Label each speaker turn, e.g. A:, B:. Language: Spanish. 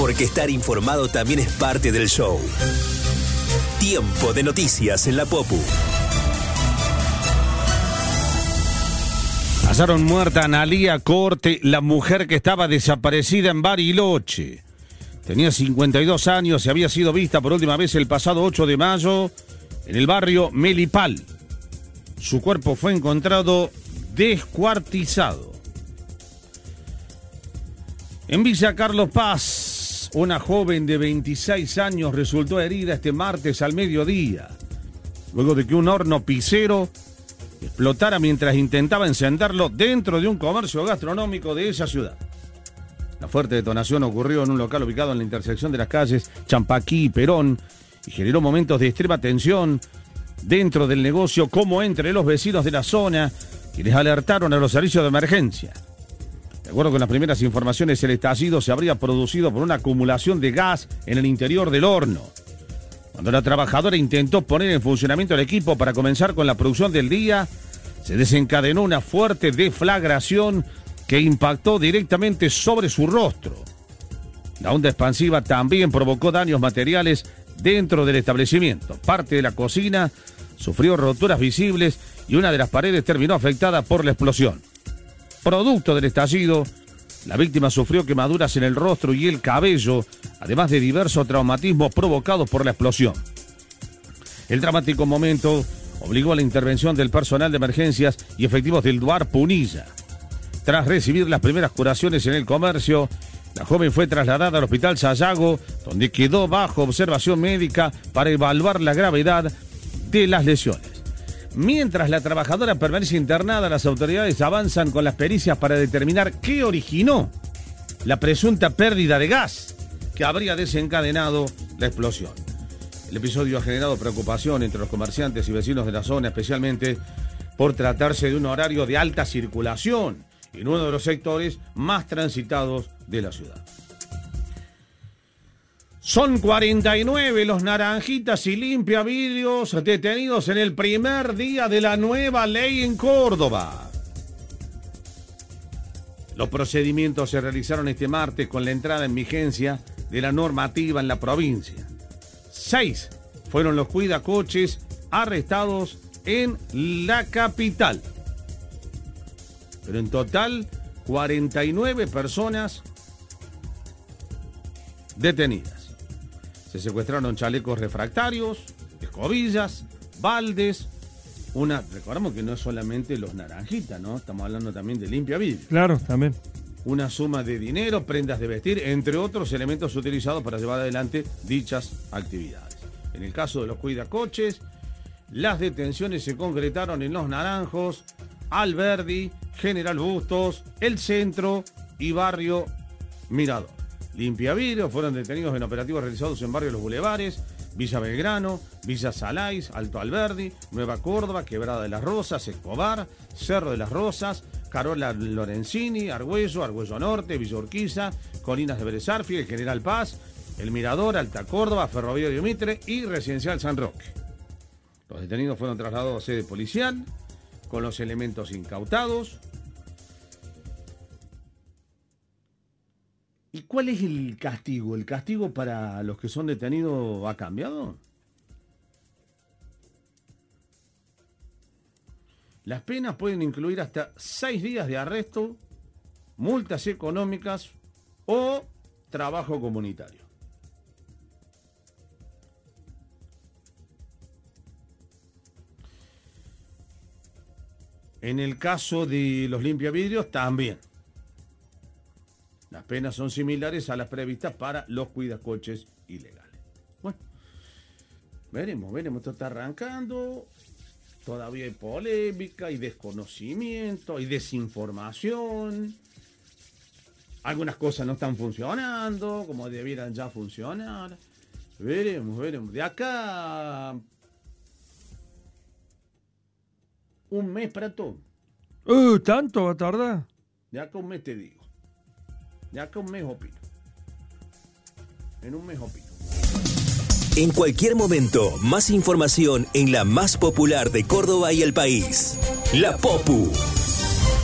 A: Porque estar informado también es parte del show. Tiempo de noticias en la Popu.
B: Hallaron muerta a Analía Corte, la mujer que estaba desaparecida en Bariloche. Tenía 52 años y había sido vista por última vez el pasado 8 de mayo en el barrio Melipal. Su cuerpo fue encontrado descuartizado. En Villa Carlos Paz, una joven de 26 años resultó herida este martes al mediodía, luego de que un horno pisero explotara mientras intentaba encenderlo dentro de un comercio gastronómico de esa ciudad. La fuerte detonación ocurrió en un local ubicado en la intersección de las calles Champaquí y Perón y generó momentos de extrema tensión dentro del negocio como entre los vecinos de la zona, quienes alertaron a los servicios de emergencia. De acuerdo con las primeras informaciones, el estallido se habría producido por una acumulación de gas en el interior del horno. Cuando la trabajadora intentó poner en funcionamiento el equipo para comenzar con la producción del día, se desencadenó una fuerte deflagración que impactó directamente sobre su rostro. La onda expansiva también provocó daños materiales dentro del establecimiento. Parte de la cocina sufrió roturas visibles y una de las paredes terminó afectada por la explosión. Producto del estallido, la víctima sufrió quemaduras en el rostro y el cabello, además de diversos traumatismos provocados por la explosión. El dramático momento obligó a la intervención del personal de emergencias y efectivos del DUAR Punilla. Tras recibir las primeras curaciones en el comercio, la joven fue trasladada al hospital Sayago, donde quedó bajo observación médica para evaluar la gravedad de las lesiones. Mientras la trabajadora permanece internada, las autoridades avanzan con las pericias para determinar qué originó la presunta pérdida de gas que habría desencadenado la explosión. El episodio ha generado preocupación entre los comerciantes y vecinos de la zona, especialmente por tratarse de un horario de alta circulación en uno de los sectores más transitados de la ciudad. Son 49 los naranjitas y limpiavidrios detenidos en el primer día de la nueva ley en Córdoba. Los procedimientos se realizaron este martes con la entrada en vigencia de la normativa en la provincia. 6 fueron los cuidacoches arrestados en la capital. Pero en total, 49 personas detenidas. Se secuestraron chalecos refractarios, escobillas, baldes. Recordamos que no es solamente los naranjitas, ¿no? Estamos hablando también de limpiavidrios.
C: Claro, también.
B: Una suma de dinero, prendas de vestir, entre otros elementos utilizados para llevar adelante dichas actividades. En el caso de los cuidacoches, las detenciones se concretaron en Los Naranjos, Alberdi, General Bustos, El Centro y Barrio Mirador. Limpiavidrios fueron detenidos en operativos realizados en barrios Los Bulevares, Villa Belgrano, Villa Salais, Alto Alberdi, Nueva Córdoba, Quebrada de las Rosas, Escobar, Cerro de las Rosas, Carola Lorenzini, Argüello, Argüello Norte, Villa Urquiza, Colinas de Vélez Arfiel, General Paz, El Mirador, Alta Córdoba, Ferroviario Mitre y Residencial San Roque. Los detenidos fueron trasladados a sede policial con los elementos incautados. ¿Y cuál es el castigo? ¿El castigo para los que son detenidos ha cambiado? Las penas pueden incluir hasta 6 días de arresto, multas económicas o trabajo comunitario. En el caso de los limpiavidrios también. Las penas son similares a las previstas para los cuidacoches ilegales. Bueno, veremos. Esto está arrancando. Todavía hay polémica, hay desconocimiento, hay desinformación. Algunas cosas no están funcionando como debieran ya funcionar. Veremos. De acá un mes para todo.
C: ¿Tanto va a tardar?
B: De acá un mes te digo. De acá un mes opino. En un mes opino.
A: En cualquier momento, más información en la más popular de Córdoba y el país. La Popu.